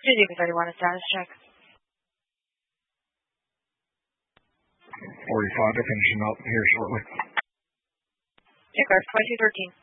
GDP 31, a status check. 45 to finishing up here shortly. Aircraft 2213.